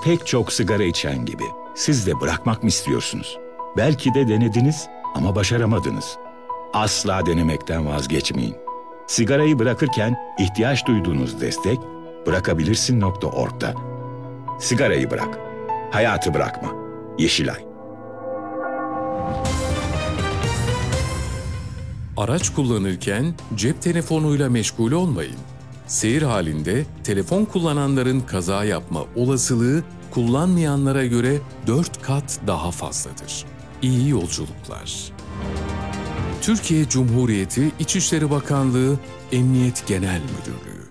Pek çok sigara içen gibi siz de bırakmak mı istiyorsunuz? Belki de denediniz ama başaramadınız. Asla denemekten vazgeçmeyin. Sigarayı bırakırken ihtiyaç duyduğunuz destek bırakabilirsin.org'da. Sigarayı bırak. Hayatı bırakma. Yeşilay. Araç kullanırken cep telefonuyla meşgul olmayın. Seyir halinde telefon kullananların kaza yapma olasılığı kullanmayanlara göre 4 kat daha fazladır. İyi yolculuklar. Türkiye Cumhuriyeti İçişleri Bakanlığı Emniyet Genel Müdürlüğü